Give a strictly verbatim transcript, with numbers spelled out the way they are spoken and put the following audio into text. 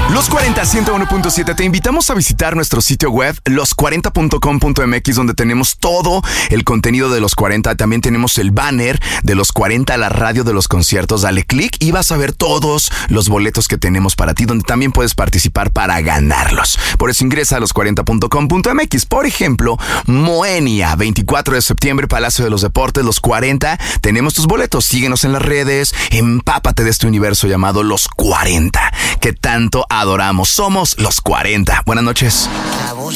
Los cuarenta, ciento uno punto siete, te invitamos a visitar nuestro sitio web los cuarenta punto com punto m x, donde tenemos todo el contenido de Los cuarenta. También tenemos el banner de Los cuarenta, la radio de los conciertos. Dale clic y vas a ver todos los boletos que tenemos para ti, donde también puedes participar para ganarlos. Por eso ingresa a los cuarenta punto com punto m x. Por ejemplo, Moenia, veinticuatro de septiembre, Palacio de los Deportes, Los cuarenta. Tenemos tus boletos. Síguenos en las redes. Empápate de este universo llamado Los cuarenta, que tanto adoramos. Somos Los cuarenta. Buenas noches.